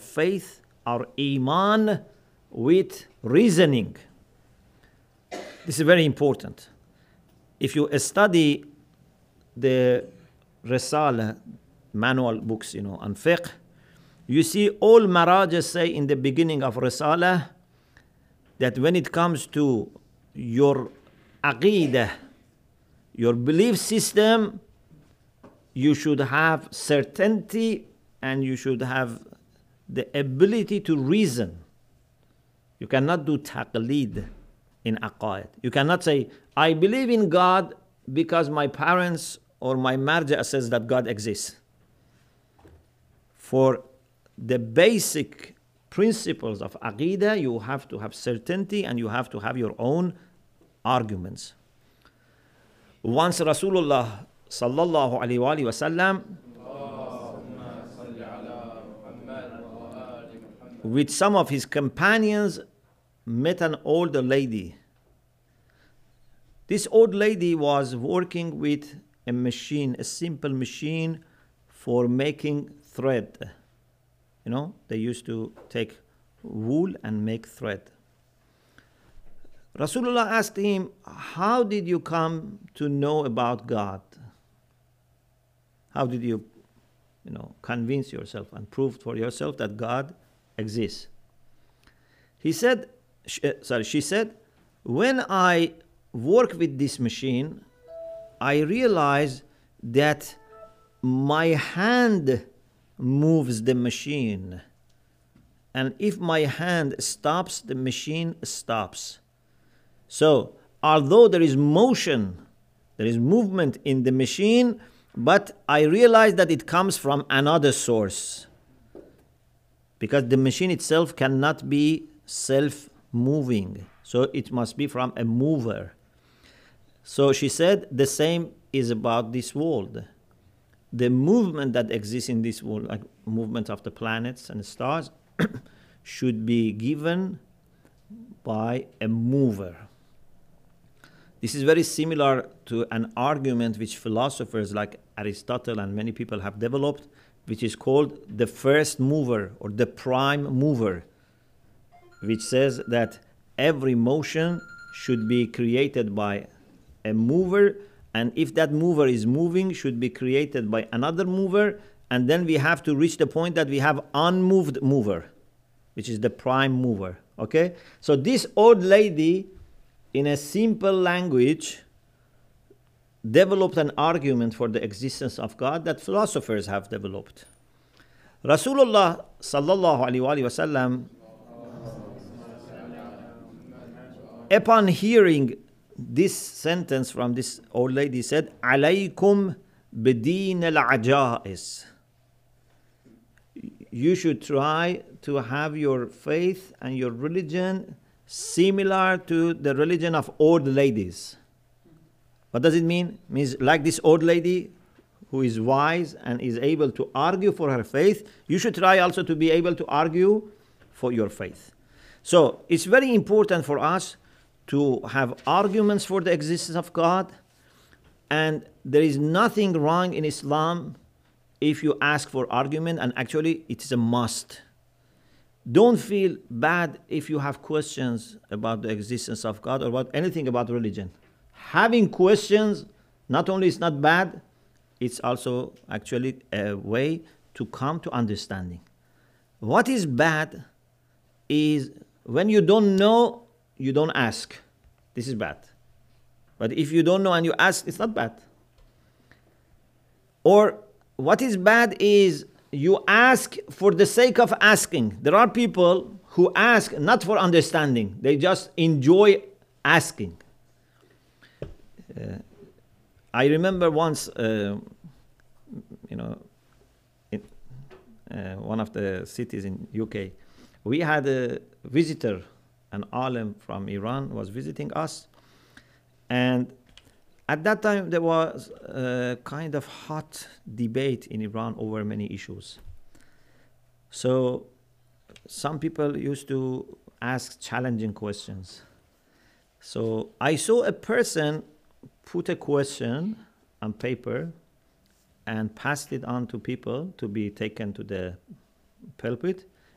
faith, our iman, with reasoning. This is very important. If you study the Risala, manual books, on fiqh, you see all Marajas say in the beginning of Risala that when it comes to your aqidah, your belief system, you should have certainty and you should have the ability to reason. You cannot do taqleed in aqaid. You cannot say, I believe in God because my parents or my marja says that God exists. For the basic principles of aqidah, you have to have certainty and you have to have your own arguments. Once Rasulullah sallallahu alaihi wasallam with some of his companions met an older lady. This old lady was working with a machine, a simple machine for making thread. They used to take wool and make thread. Rasulullah asked him, how did you come to know about God? How did you, convince yourself and prove for yourself that God exists? She said, when I work with this machine, I realize that my hand moves the machine. And if my hand stops, the machine stops. So, although there is motion, there is movement in the machine, but I realize that it comes from another source. Because the machine itself cannot be self-moving. So it must be from a mover. So she said the same is about this world. The movement that exists in this world, like movement of the planets and stars, should be given by a mover. This is very similar to an argument which philosophers like Aristotle and many people have developed, which is called the first mover or the prime mover, which says that every motion should be created by a mover, and if that mover is moving, should be created by another mover, and then we have to reach the point that we have unmoved mover, which is the prime mover. Okay? So this old lady, in a simple language, developed an argument for the existence of God that philosophers have developed. Rasulullah sallallahu alaihi wasallam, upon hearing this sentence from this old lady, said, "Alaykum bidin al-ajais." You should try to have your faith and your religion similar to the religion of old ladies. What does it mean? It means like this old lady who is wise and is able to argue for her faith, you should try also to be able to argue for your faith. So it's very important for us to have arguments for the existence of God, and there is nothing wrong in Islam if you ask for argument, and actually it is a must. Don't feel bad if you have questions about the existence of God or about anything about religion. Having questions not only is not bad, it's also actually a way to come to understanding. What is bad is when you don't know, you don't ask. This is bad. But if you don't know and you ask, it's not bad. Or what is bad is you ask for the sake of asking. There are people who ask not for understanding. They just enjoy asking. I remember once, in one of the cities in UK, we had a visitor, an alim from Iran was visiting us. And at that time, there was a kind of hot debate in Iran over many issues. So some people used to ask challenging questions. So I saw a person put a question on paper and passed it on to people to be taken to the pulpit.